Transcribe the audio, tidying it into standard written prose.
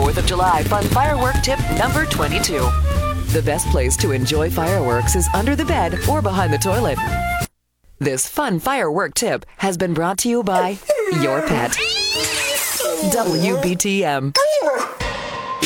4th of July fun firework tip number 22. The best place to enjoy fireworks is under the bed or behind the toilet. This fun firework tip has been brought to you by your pet. WBTM.